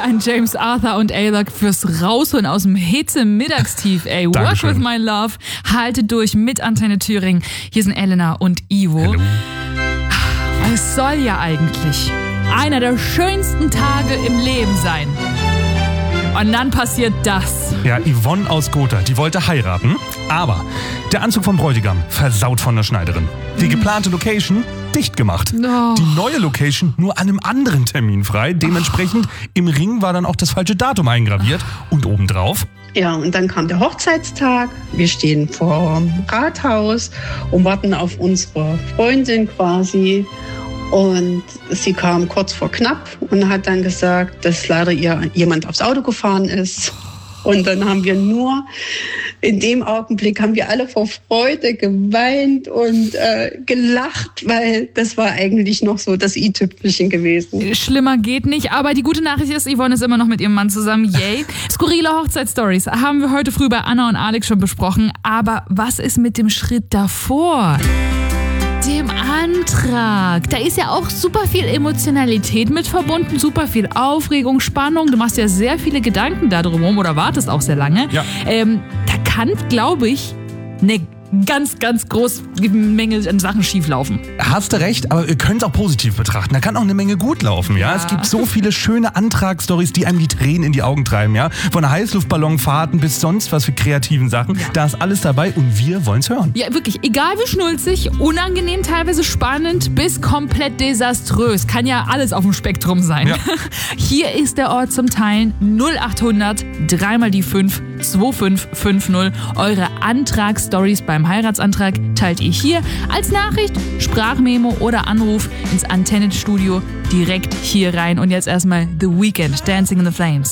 an James Arthur und Alok fürs Rausholen aus dem Hitze-Mittagstief, ey. Work Dankeschön. with my love. Haltet durch mit Antenne Thüringen. Hier sind Elena und Ivo. Hallo. Es soll ja eigentlich einer der schönsten Tage im Leben sein. Und dann passiert das. Ja, Yvonne aus Gotha, die wollte heiraten, aber der Anzug vom Bräutigam versaut von der Schneiderin. Die geplante Location dicht gemacht. Oh. Die neue Location nur an einem anderen Termin frei. Dementsprechend im Ring war dann auch das falsche Datum eingraviert. Und obendrauf... Ja, und dann kam der Hochzeitstag. Wir stehen vor dem Rathaus und warten auf unsere Freundin quasi. Und sie kam kurz vor knapp und hat dann gesagt, dass leider ihr jemand aufs Auto gefahren ist. Und dann haben wir in dem Augenblick haben wir alle vor Freude geweint und gelacht, weil das war eigentlich noch so das i-Tüpfelchen gewesen. Schlimmer geht nicht, aber die gute Nachricht ist, Yvonne ist immer noch mit ihrem Mann zusammen. Yay. Skurrile Hochzeitsstories haben wir heute früh bei Anna und Alex schon besprochen. Aber was ist mit dem Schritt davor? Dem Antrag. Da ist ja auch super viel Emotionalität mit verbunden, super viel Aufregung, Spannung. Du machst ja sehr viele Gedanken da drumherum oder wartest auch sehr lange. Ja. Da kann, glaube ich, eine ganz, ganz große Menge an Sachen schieflaufen. Hast du recht, aber ihr könnt es auch positiv betrachten. Da kann auch eine Menge gut laufen, ja? Es gibt so viele schöne Antragsstories, die einem die Tränen in die Augen treiben, ja? Von Heißluftballonfahrten bis sonst was für kreativen Sachen. Ja. Da ist alles dabei und wir wollen's hören. Ja, wirklich, egal wie schnulzig, unangenehm, teilweise spannend bis komplett desaströs. Kann ja alles auf dem Spektrum sein. Ja. Hier ist der Ort zum Teilen 0800 3 die 5 2550. Eure Antragsstories beim Heiratsantrag teilt ihr hier als Nachricht, Sprachmemo oder Anruf ins Antennenstudio direkt hier rein. Und jetzt erstmal The Weeknd, Dancing in the Flames.